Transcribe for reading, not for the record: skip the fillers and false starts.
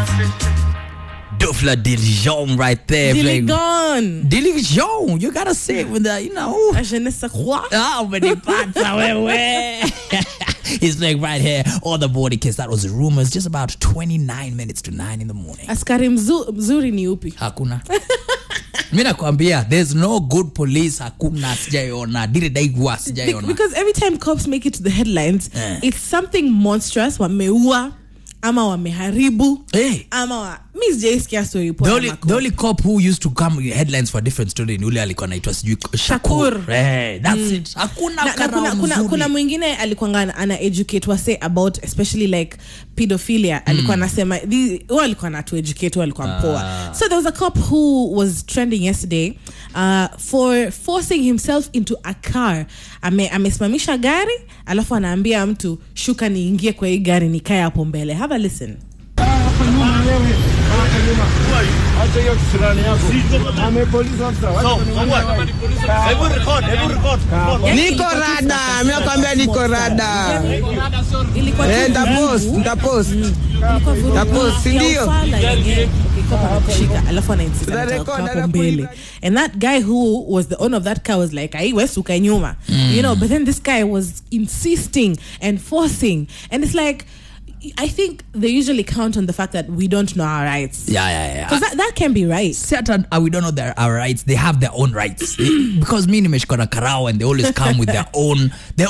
Dufla Diligeon right there. Diligeon. You gotta say it with the, Je ne sais quoi. But he's playing right here on the Body Kiss. That was Rumors. Just about 29 minutes to 9 in the morning. Askari mzuri ni upi? Hakuna. Mimi nakwambia there's no good police. Hakuna, sijaiona. Diridaigwa sijaiona. Because every time cops make it to the headlines, it's something monstrous. Wameua ama wameharibu ama Miss Jessica story the only cop who used to come headlines for different story ni ule alikuwa anaitwa sijui Shakur. That's it. Kuna mwingine alikuwa ana educate wase about especially like pedophilia. Alikuwa anasema alikuwa anatu educate alikuwa mpoa. So there was a cop who was trending yesterday for forcing himself into a car. Amesimamisha gari alafu anaambia mtu shuka niingie kwa hii gari nikae hapo mbele. Have a listen. Niko rada, mnakwambia niko rada. Nitapost ndio. Alafu anainsister hapo mbele. And that guy who was the owner of that car was like, "Ai wesuka nyuma." But then this guy was insisting and forcing, and it's like I think they usually count on the fact that we don't know our rights. Yeah. Because that can be right. Certain we don't know our rights. They have their own rights. Because me nimeshikona karao and they always come with their own